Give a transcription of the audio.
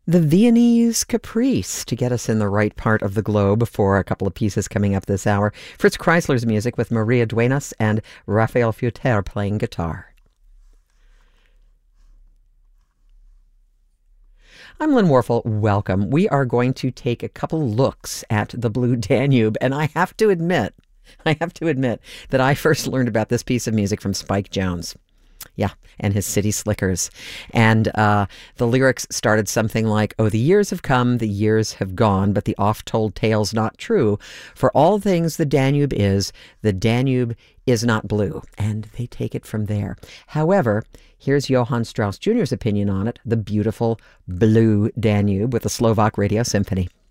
The Viennese Caprice to get us in the right part of the globe for a couple of pieces coming up this hour. Fritz Kreisler's music with Maria Duenas and Raphael Futer playing guitar. I'm Lynn Warfel. Welcome. We are going to take a couple looks at the Blue Danube, and I have to admit that I first learned about this piece of music from Spike Jones. Yeah, and his City Slickers. And the lyrics started something like, "Oh, the years have come, the years have gone, but the oft-told tale's not true. For all things the Danube is not blue." And they take it from there. However, here's Johann Strauss Jr.'s opinion on it, the beautiful Blue Danube with the Slovak Radio Symphony.